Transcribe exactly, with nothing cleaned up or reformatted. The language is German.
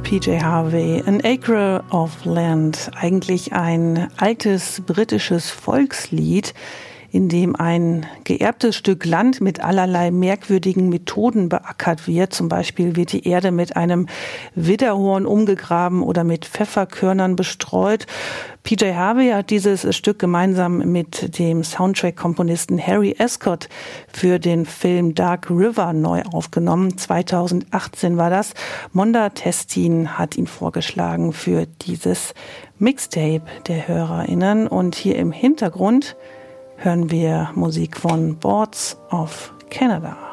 P J Harvey, An Acre of Land, eigentlich ein altes britisches Volkslied, in dem ein geerbtes Stück Land mit allerlei merkwürdigen Methoden beackert wird. Zum Beispiel wird die Erde mit einem Widderhorn umgegraben oder mit Pfefferkörnern bestreut. P J Harvey hat dieses Stück gemeinsam mit dem Soundtrack-Komponisten Harry Ascott für den Film Dark River neu aufgenommen. zweitausendachtzehn war das. Monda Testin hat ihn vorgeschlagen für dieses Mixtape der HörerInnen. Und hier im Hintergrund hören wir Musik von Boards of Canada.